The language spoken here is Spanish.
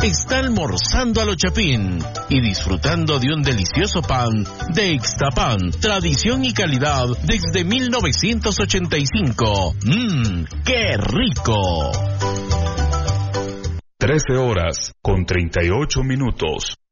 está almorzando a lo Chapín y disfrutando de un delicioso pan de Ixtapan, tradición y calidad desde 1985. ¡Qué rico! 13 horas con 38 minutos.